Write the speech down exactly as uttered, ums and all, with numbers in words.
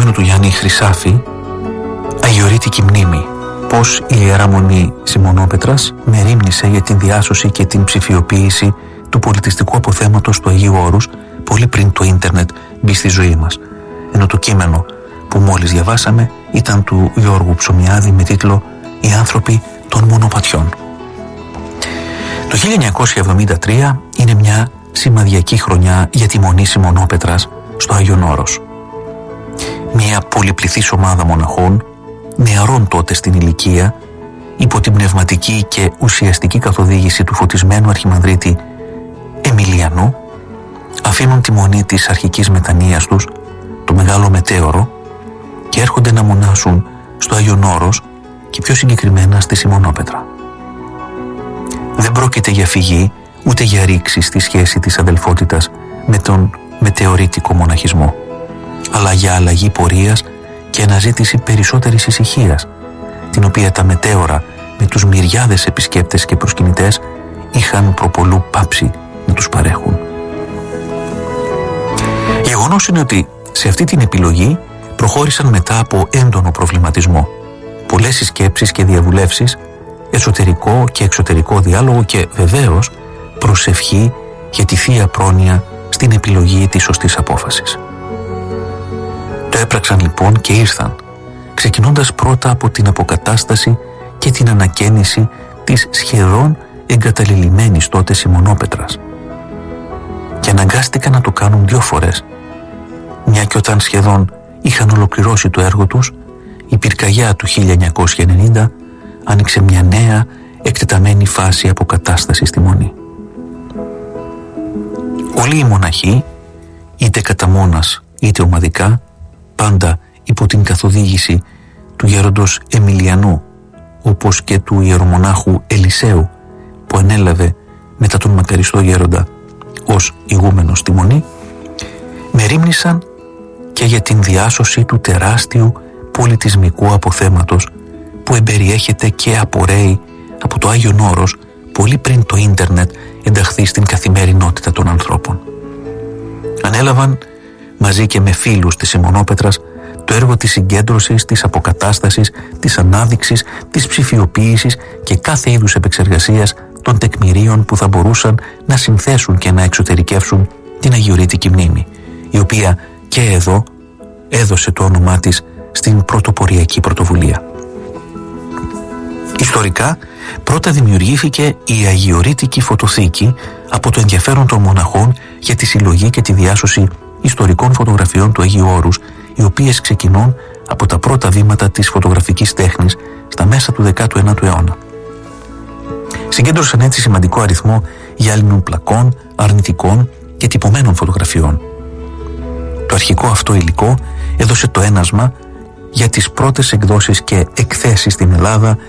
κείμενο του Γιάννη Χρυσάφη, «Αγιορείτικη μνήμη. Πώς η Ιερά Μονή Σιμωνόπετρας μερίμνησε για την διάσωση και την ψηφιοποίηση του πολιτιστικού αποθέματος του Αγίου Όρους πολύ πριν το ίντερνετ μπει στη ζωή μας». Ενώ το κείμενο που μόλις διαβάσαμε ήταν του Γιώργου Ψωμιάδη με τίτλο «Οι άνθρωποι των μονοπατιών». Το χίλια εννιακόσια εβδομήντα τρία είναι μια σημαδιακή χρονιά για τη Μονή Σιμωνόπετρας στο Άγιον Όρος. Μια πολυπληθής ομάδα μοναχών, νεαρών τότε στην ηλικία, υπό την πνευματική και ουσιαστική καθοδήγηση του φωτισμένου αρχιμανδρίτη Εμιλιανού, αφήνουν τη μονή της αρχικής μετανοίας τους, το Μεγάλο Μετέωρο, και έρχονται να μονάσουν στο Άγιον Όρος και πιο συγκεκριμένα στη Σιμωνόπετρα. Δεν πρόκειται για φυγή ούτε για ρήξη στη σχέση της αδελφότητας με τον μετεωρίτικο μοναχισμό, αλλά για αλλαγή πορείας και αναζήτηση περισσότερης ησυχίας, την οποία τα μετέωρα με τους μυριάδες επισκέπτες και προσκυνητές είχαν προπολού πάψει να τους παρέχουν. Γεγονός είναι ότι σε αυτή την επιλογή προχώρησαν μετά από έντονο προβληματισμό, πολλές συσκέψεις και διαβουλεύσεις, εσωτερικό και εξωτερικό διάλογο και βεβαίως προσευχή για τη Θεία Πρόνοια στην επιλογή της σωστής απόφασης. Το έπραξαν λοιπόν και ήρθαν, ξεκινώντας πρώτα από την αποκατάσταση και την ανακαίνιση της σχεδόν εγκαταλειμμένης τότε Σιμωνόπετρας. Και αναγκάστηκαν να το κάνουν δύο φορές, μια και όταν σχεδόν είχαν ολοκληρώσει το έργο τους, η πυρκαγιά του χίλια εννιακόσια ενενήντα άνοιξε μια νέα εκτεταμένη φάση αποκατάστασης στη Μονή. Όλοι οι μοναχοί, είτε κατά μόνας είτε ομαδικά, πάντα υπό την καθοδήγηση του γέροντος Εμιλιανού, όπως και του ιερομονάχου Ελισέου, που ανέλαβε μετά τον μακαριστό γέροντα ως ηγούμενος στη Μονή, μερίμνησαν και για την διάσωση του τεράστιου πολιτισμικού αποθέματος που εμπεριέχεται και απορρέει από το Άγιον Όρος πολύ πριν το ίντερνετ ενταχθεί στην καθημερινότητα των ανθρώπων. Ανέλαβαν μαζί και με φίλους της Σιμωνόπετρας το έργο της συγκέντρωσης, της αποκατάστασης, της ανάδειξης, της ψηφιοποίησης και κάθε είδους επεξεργασίας των τεκμηρίων που θα μπορούσαν να συνθέσουν και να εξωτερικεύσουν την αγιορείτικη μνήμη, η οποία και εδώ έδωσε το όνομά της στην πρωτοποριακή πρωτοβουλία. Ιστορικά, πρώτα δημιουργήθηκε η Αγιορείτικη Φωτοθήκη από το ενδιαφέρον των μοναχών για τη συλλογή και τη διάσωση ιστορικών φωτογραφιών του Αγίου Όρους, οι οποίες ξεκινούν από τα πρώτα βήματα της φωτογραφικής τέχνης στα μέσα του δέκατου ένατου αιώνα. Συγκέντρωσαν έτσι σημαντικό αριθμό γυάλινων πλακών, αρνητικών και τυπωμένων φωτογραφιών. Το αρχικό αυτό υλικό έδωσε το ένασμα για τις πρώτες εκδόσεις και εκθέσεις στην Ελλάδα